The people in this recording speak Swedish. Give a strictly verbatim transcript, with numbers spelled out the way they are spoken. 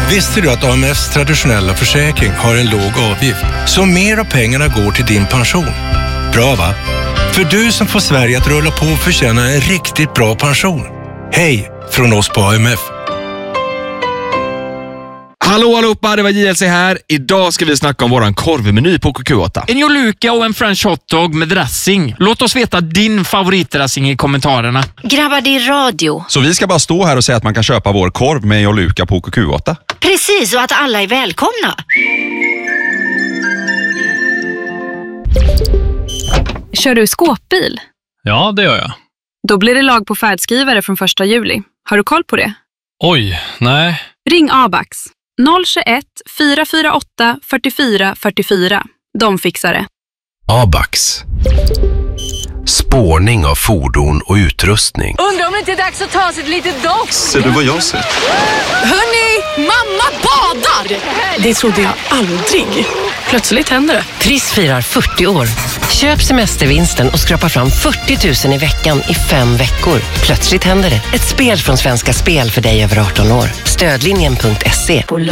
Visste du att A M F:s traditionella försäkring har en låg avgift? Så mer av pengarna går till din pension. Bra va? För du som får Sverige att rulla på och förtjäna en riktigt bra pension. Hej från oss på A M F. Hallå allihopa, det var J L C här. Idag ska vi snacka om våran korvmeny på K Q åtta. En Joluka och en French hotdog med dressing. Låt oss veta din favoritdressing i kommentarerna. Grabbar, det är radio. Så vi ska bara stå här och säga att man kan köpa vår korv med Joluka på K Q åtta. Precis, och att alla är välkomna. Kör du skåpbil? Ja, det gör jag. Då blir det lag på färdskrivare från första juli. Har du koll på det? Oj, nej. Ring Abax. noll tjugoett, fyra fyra åtta, fyrtiofyra fyrtiofyra. De fixar det. Abax. Spårning av fordon och utrustning. Undrar om det inte är dags att ta sig ett litet dock. Ser du vad jag ser? Hörni, mamma badar! Det trodde jag aldrig. Plötsligt händer det. Triss firar fyrtio år. Köp semestervinsten och skrapa fram fyrtio tusen i veckan i fem veckor. Plötsligt händer det. Ett spel från Svenska Spel för dig över arton år. Stödlinjen punkt se.